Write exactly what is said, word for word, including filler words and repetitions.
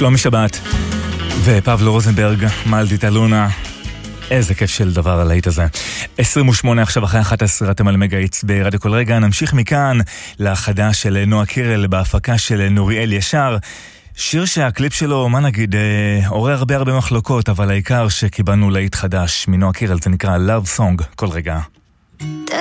שלומי שבת ופבלו רוזנברג, מלדיטה לונה. איזה כיף של דבר הלהיט הזה. עשרים ושמונה עכשיו אחרי אחת עשרה, אתם על מגה-היטס ברדיו כל רגע. נמשיך מכאן לחדש של נועה קירל בהפקה של נוריאל ישר. שיר שהקליפ שלו, מה נגיד, עורר הרבה הרבה מחלוקות, אבל העיקר שקיבלנו להיט חדש מנועה קירל, זה נקרא Love Song. כל רגע.